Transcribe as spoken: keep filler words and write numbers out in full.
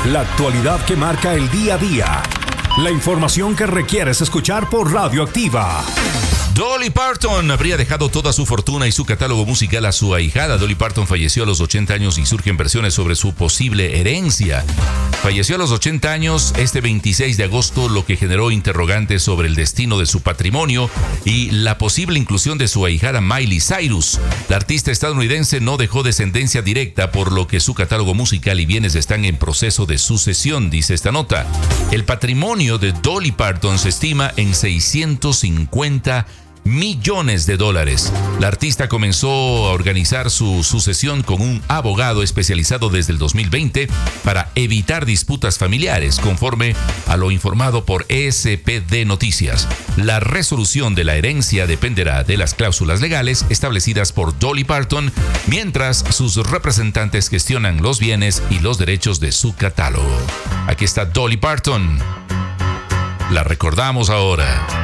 La actualidad que marca el día a día. La información que requieres escuchar por Radioactiva. Dolly Parton habría dejado toda su fortuna y su catálogo musical a su ahijada. Dolly Parton falleció a los ochenta años y surgen versiones sobre su posible herencia. Falleció a los ochenta años este veintiséis de agosto, lo que generó interrogantes sobre el destino de su patrimonio y la posible inclusión de su ahijada Miley Cyrus. La artista estadounidense no dejó descendencia directa, por lo que su catálogo musical y bienes están en proceso de sucesión, dice esta nota. El patrimonio de Dolly Parton se estima en seiscientos cincuenta millones de dólares. La artista comenzó a organizar su sucesión con un abogado especializado desde el dos mil veinte para evitar disputas familiares, conforme a lo informado por E S P D Noticias. La resolución de la herencia dependerá de las cláusulas legales establecidas por Dolly Parton, mientras sus representantes gestionan los bienes y los derechos de su catálogo. Aquí está Dolly Parton. La recordamos ahora.